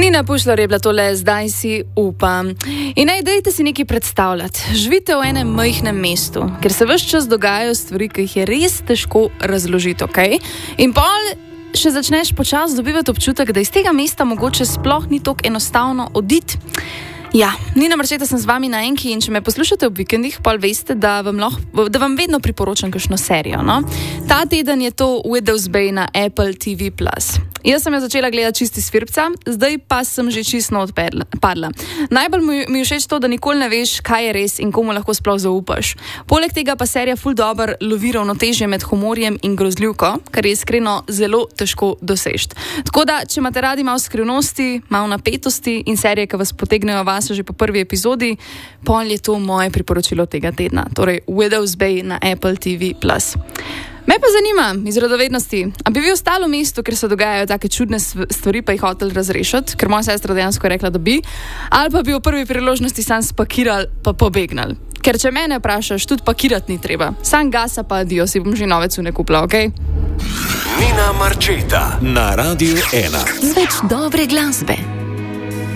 Nina Pušlar je bila tole, zdaj si upam. In dajte si nekaj predstavljati. Živite v enem majhnem mestu, ker se ves čas dogajajo stvari, ki jih je res težko razložiti, ok? In pol še začneš počasi dobivati občutek, da iz tega mesta mogoče sploh ni tako enostavno oditi. Ja, Nina Marčeta sem z vami na Enki in če me poslušate ob vikendih, pol veste, da vam vedno priporočam kakšno serijo, no? Ta teden je to Widow's Bay na Apple TV+. Jaz sem jo začela gledati čisti svirpca, zdaj pa sem že čisto odpadla. Najbolj mi je všeč to, da nikoli ne veš, kaj je res in komu lahko sploh zaupaš. Poleg tega pa serija ful dobro lovi ravnotežje med humorjem in grozljivko, kar je iskreno zelo težko doseči. Tako da, če imate radi malo skrivnosti, malo napetosti in serije, ki vas potegnejo vas že po prvi epizodi, pol je to moje priporočilo tega tedna. Torej, Widow's Bay na Apple TV+. Me pa zanima, iz radovednosti, a bi vi ostali v mestu, ker se dogajajo take čudne stvari, pa jih hotel razrešiti, ker moja sestra dejansko rekla, da bi, ali pa bi v prvi priložnosti sam spakirali pa pobegnali. Ker če mene vprašaš, tudi pakirati ni treba. Sam gasa pa adijo, si bom že nove cune kupila, okej? Nina Marčeta na Radiu 1. Več dobre glasbe.